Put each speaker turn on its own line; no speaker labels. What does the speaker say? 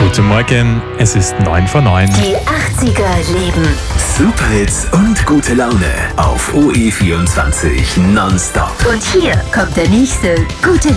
Guten Morgen, es ist 9 vor 9.
Die 80er leben.
Superhits und gute Laune auf OE24 nonstop.
Und hier kommt der nächste gute